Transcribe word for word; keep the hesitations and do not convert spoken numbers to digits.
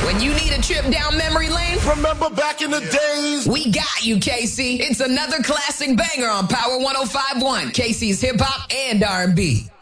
When you need a trip down memory lane, remember back in the days? We got you, K C. It's another classic banger on Power one oh five point one, K C's hip hop and R and B.